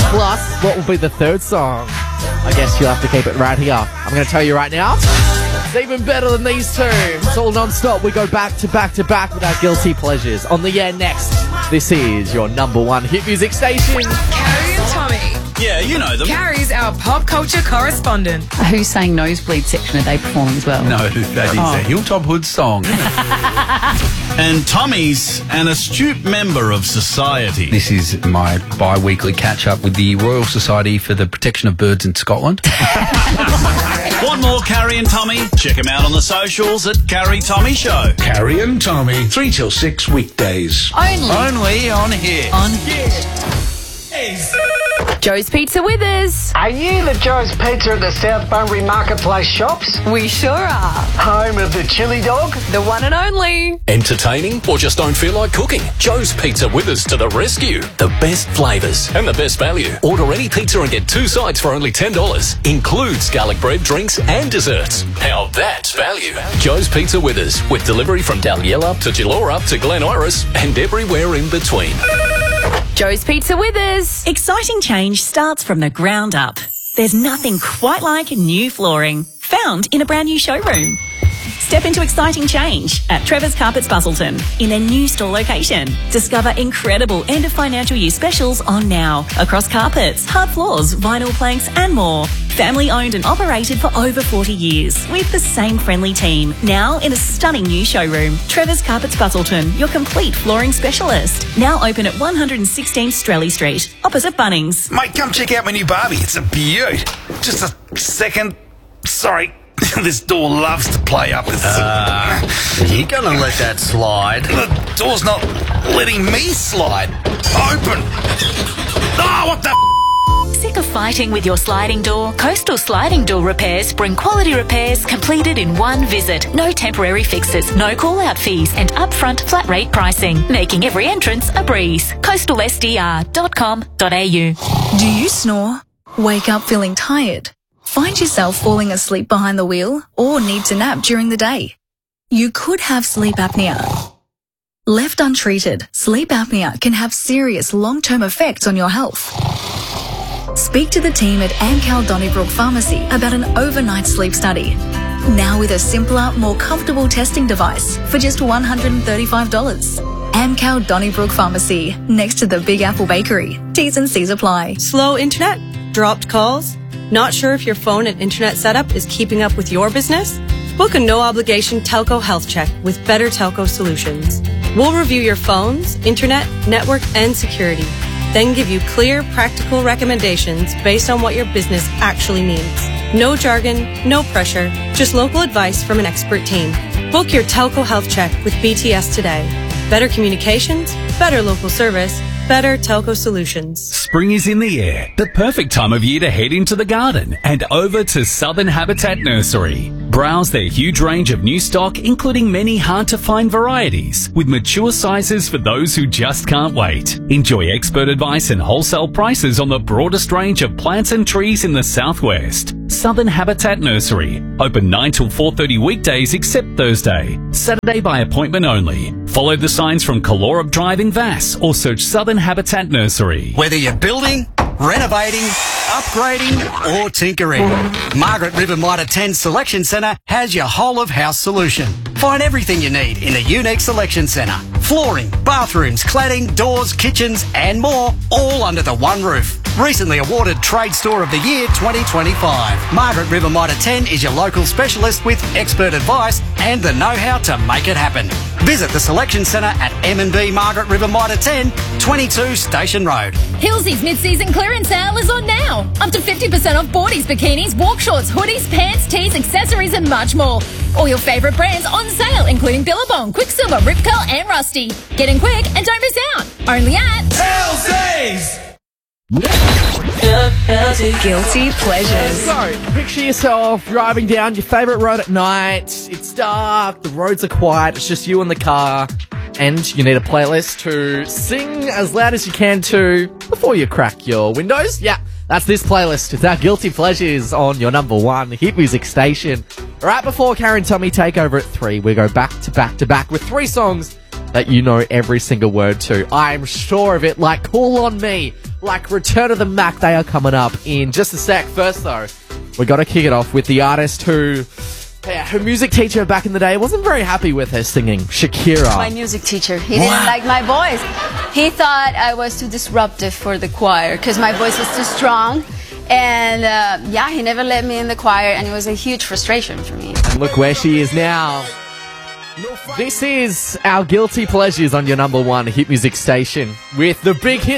Plus, what will be the third song? I guess you'll have to keep it right here. I'm going to tell you right now. It's even better than these two. It's all non-stop. We go back to back to back with our guilty pleasures. On the air next, this is your number one hit music station. Carrie and Tommy. Yeah, you know them. Carrie's our pop culture correspondent. Who's saying Nosebleed section are they performing as well? No, that is a Hilltop Hood song. And Tommy's an astute member of society. This is my bi-weekly catch-up with the Royal Society for the Protection of Birds in Scotland. Want more Carrie and Tommy? Check them out on the socials at Carrie Tommy Show. Carrie and Tommy, 3 till 6 weekdays. Only on here. On here. Joe's Pizza Withers. Are you the Joe's Pizza at the South Bunbury Marketplace shops? We sure are. Home of the chili dog? The one and only. Entertaining or just don't feel like cooking? Joe's Pizza Withers to the rescue. The best flavours and the best value. Order any pizza and get 2 sides for only $10. Includes garlic bread, drinks and desserts. Now that's value. Joe's Pizza Withers with delivery from Dalyella to Gilora to Glen Iris and everywhere in between. Joe's Pizza Withers. Exciting change starts from the ground up. There's nothing quite like new flooring found in a brand new showroom. Step into exciting change at Trevor's Carpets Busselton in their new store location. Discover incredible end of financial year specials on now across carpets, hard floors, vinyl planks and more. Family owned and operated for over 40 years with the same friendly team. Now in a stunning new showroom. Trevor's Carpets Busselton, your complete flooring specialist. Now open at 116 Strelly Street, opposite Bunnings. Mate, come check out my new Barbie. It's a beaut. Just a second. Sorry. This door loves to play up. You're going to let that slide. The door's not letting me slide. Open. Oh, what the... Sick of fighting with your sliding door? Coastal Sliding Door Repairs bring quality repairs completed in one visit. No temporary fixes, no call-out fees and upfront flat rate pricing, making every entrance a breeze. coastalsdr.com.au. Do you snore? Wake up feeling tired? Find yourself falling asleep behind the wheel or need to nap during the day? You could have sleep apnea. Left untreated, sleep apnea can have serious long-term effects on your health. Speak to the team at Amcal Donnybrook Pharmacy about an overnight sleep study. Now with a simpler, more comfortable testing device for just $135. Amcal Donnybrook Pharmacy, next to the Big Apple Bakery. T's and C's apply. Slow internet? Dropped calls? Not sure if your phone and internet setup is keeping up with your business? Book a no-obligation telco health check with Better Telco Solutions. We'll review your phones, internet, network, and security. Then give you clear, practical recommendations based on what your business actually needs. No jargon, no pressure, just local advice from an expert team. Book your telco health check with BTS today. Better communications, better local service, Better Telco Solutions. Spring is in the air, the perfect time of year to head into the garden and over to Southern Habitat Nursery. Browse their huge range of new stock, including many hard-to-find varieties, with mature sizes for those who just can't wait. Enjoy expert advice and wholesale prices on the broadest range of plants and trees in the southwest. Southern Habitat Nursery. Open 9 till 4:30 weekdays except Thursday. Saturday by appointment only. Follow the signs from Calorab Drive in Vass or search Southern Habitat Nursery. Whether you're building, renovating, upgrading or tinkering, Margaret River Mitre 10 Selection Centre has your whole of house solution. Find everything you need in a unique selection centre. Flooring, bathrooms, cladding, doors, kitchens and more, all under the one roof. Recently awarded Trade Store of the Year 2025. Margaret River Mitre 10 is your local specialist with expert advice and the know-how to make it happen. Visit the Selection Centre at M&B Margaret River Mitre 10, 22 Station Road. Hilsy's mid-season clearance sale is on now. Up to 50% off boardies, bikinis, walk shorts, hoodies, pants, tees, accessories and much more. All your favourite brands on sale, including Billabong, Quicksilver, Rip Curl and Rusty. Get in quick and don't miss out. Only at Hilsy's! Guilty pleasures. So, picture yourself driving down your favourite road at night. It's dark, the roads are quiet, it's just you in the car, and you need a playlist to sing as loud as you can to before you crack your windows. Yeah, that's this playlist. It's our Guilty Pleasures on your number one hit music station. Right before Karen and Tommy take over at 3, we go back to back to back with 3 songs that you know every single word to. I'm sure of it, like Cool on Me, like Return of the Mac, they are coming up in just a sec. First, though, we got to kick it off with the artist who... Yeah, her music teacher back in the day wasn't very happy with her singing, Shakira. My music teacher. He didn't like my voice. He thought I was too disruptive for the choir because my voice is too strong. And yeah, he never let me in the choir, and it was a huge frustration for me. And look where she is now. This is our Guilty Pleasures on your number one hit music station with the big hit